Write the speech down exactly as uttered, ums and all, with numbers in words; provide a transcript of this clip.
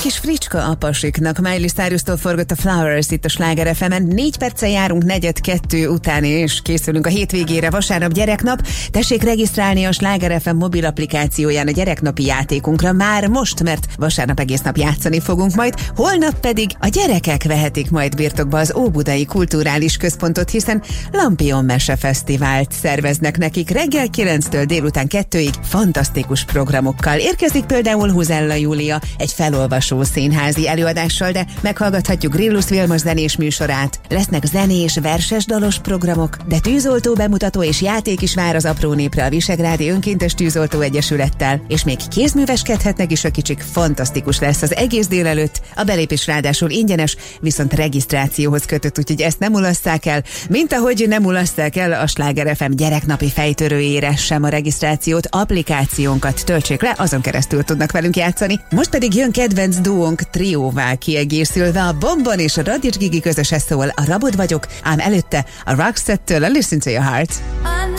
kis fricska a pasiknak. Miley Cyrustól forgott a Flowers itt a Sláger ef emen. Négy perccel járunk negyed kettő után, és készülünk a hétvégére, vasárnap gyereknap. Tessék regisztrálni a Sláger ef em mobil applikációján a gyereknapi játékunkra már most, mert vasárnap egész nap játszani fogunk majd, holnap pedig a gyerekek vehetik majd birtokba az Óbudai Kulturális Központot, hiszen Lampion Mesefesztivált szerveznek nekik reggel kilenctől délután kettőig fantasztikus programokkal. Érkezik például Huzella Júlia egy felolvasó színházi előadással, de meghallgathatjuk Grillus Vilmos zenés műsorát. Lesznek zenés, verses dalos programok, de tűzoltó bemutató és játék is vár az apró népre a Visegrádi Önkéntes Tűzoltó Egyesülettel, és még kézműveskedhetnek is a kicsik. Fantasztikus lesz az egész délelőtt, a belépés ráadásul ingyenes, viszont regisztrációhoz kötött, úgyhogy ezt nem ulasszák el, mint ahogy nem ulasszák el a Sláger ef em gyereknapi fejtörőjére sem a regisztrációt. Applikációnkat töltsék le, azon keresztül tudnak velünk játszani. Most pedig jön kedvenc duónk trióvá kiegészülve, a Bombon és a Radics Gigi közöse szól, a Rabod vagyok, ám előtte a Roxette-től a Listen to Your Heart.